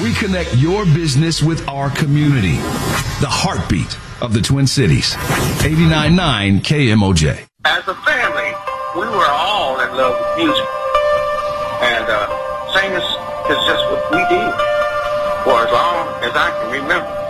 We connect your business with our community. The heartbeat of the Twin Cities. 89.9 KMOJ. As a family, we were all in love with music. And singing is just what we did for as long as I can remember.